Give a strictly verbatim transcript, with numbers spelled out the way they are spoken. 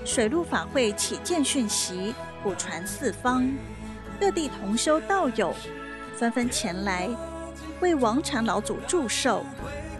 水陆法会起见讯息，普传四方，各地同修道友纷纷前来为王禅老祖祝寿。